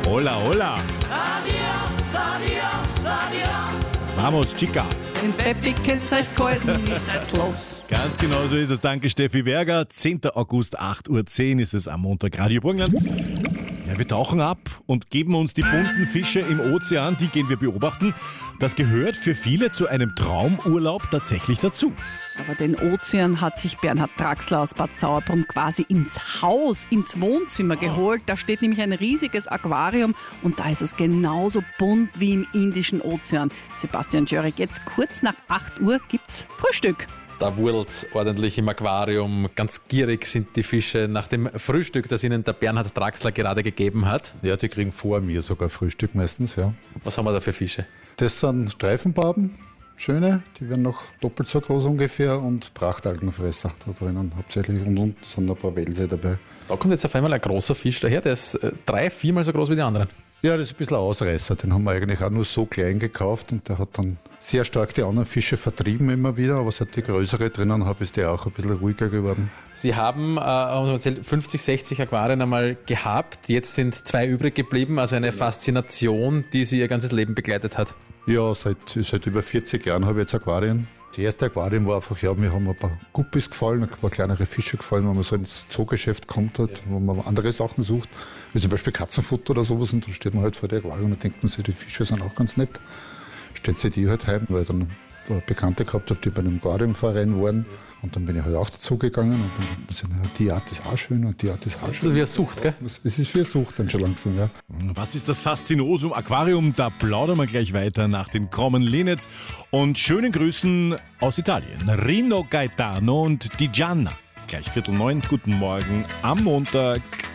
Hola, hola. Adios, adios, adios. Vamos, chica. Den Peppi könnt euch gehalten, ist jetzt los. Ganz genau so ist es. Danke, Steffi Berger. 10. August, 8.10 Uhr ist es am Montag. Radio Burgenland. Ja, wir tauchen ab und geben uns die bunten Fische im Ozean. Die gehen wir beobachten. Das gehört für viele zu einem Traumurlaub tatsächlich dazu. Aber den Ozean hat sich Bernhard Draxler aus Bad Sauerbrunn quasi ins Haus, ins Wohnzimmer geholt. Da steht nämlich ein riesiges Aquarium und da ist es genauso bunt wie im Indischen Ozean. Sebastian Jörg, jetzt kurz nach 8 Uhr gibt's Frühstück. Da wurdelt's ordentlich im Aquarium. Ganz gierig sind die Fische nach dem Frühstück, das ihnen der Bernhard Draxler gerade gegeben hat. Ja, die kriegen vor mir sogar Frühstück meistens, ja. Was haben wir da für Fische? Das sind Streifenbarben, schöne, die werden noch doppelt so groß ungefähr und Prachtalgenfresser da drinnen hauptsächlich und unten sind ein paar Welse dabei. Da kommt jetzt auf einmal ein großer Fisch daher, der ist 3-4 Mal so groß wie die anderen. Ja, das ist ein bisschen ein Ausreißer, den haben wir eigentlich auch nur so klein gekauft und der hat dann sehr stark die anderen Fische vertrieben immer wieder, aber seit die größere drinnen habe, ist der auch ein bisschen ruhiger geworden. Sie haben, haben Sie erzählt, 50, 60 Aquarien einmal gehabt, jetzt sind 2 übrig geblieben, also eine Faszination, die Sie Ihr ganzes Leben begleitet hat. Ja, seit über 40 Jahren habe ich jetzt Aquarien. Das erste Aquarium war einfach, ja, mir haben ein paar Guppies gefallen, ein paar kleinere Fische gefallen, wenn man so ins Zoogeschäft kommt, hat, wo man andere Sachen sucht, wie zum Beispiel Katzenfutter oder sowas, und dann steht man halt vor der Aquarium und denkt man sich, die Fische sind auch ganz nett. Stellt sich die halt heim, weil ich dann Bekannte gehabt habe, die bei einem Aquariumverein waren, und dann bin ich halt auch dazugegangen und dann hat man sich, ja, die Art ist auch schön und die Art ist auch schön. Das ist wie eine Sucht, gell? Es ist wie eine Sucht dann schon langsam, ja. Was ist das Faszinosum Aquarium? Da plaudern wir gleich weiter nach den Common Linnets und schönen Grüßen aus Italien. Rino Gaetano und Di Gianna. Gleich 8:45. Guten Morgen am Montag.